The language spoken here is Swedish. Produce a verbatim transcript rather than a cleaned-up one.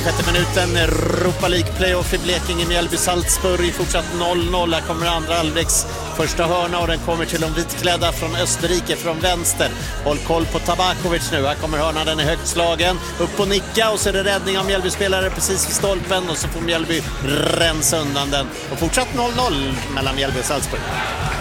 Sjätte minuten, Europa League playoff i Blekinge, Mjällby Salzburg, fortsatt noll noll. Här kommer andra halvleks första hörna och den kommer till de vitklädda från Österrike från vänster. Håll koll på Tabakovic nu, här kommer hörnan, den är högt slagen, upp och nicka och så är det räddning av Mjällby-spelare precis vid stolpen och så får Mjällby rensa undan den och fortsatt noll noll mellan Mjällby och Salzburg.